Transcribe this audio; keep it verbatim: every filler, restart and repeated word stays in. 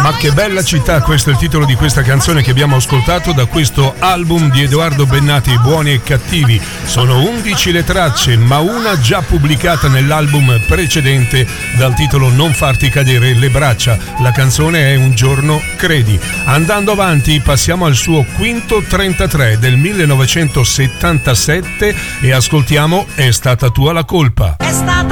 Ma che bella città, questo è il titolo di questa canzone che abbiamo ascoltato da questo album di Edoardo Bennati, Buoni e Cattivi. Sono undici le tracce, ma una già pubblicata nell'album precedente dal titolo Non farti cadere le braccia. La canzone è Un giorno credi. Andando avanti passiamo al suo quinto trentatré del millenovecentosettantasette e ascoltiamo È stata tua la colpa. È stata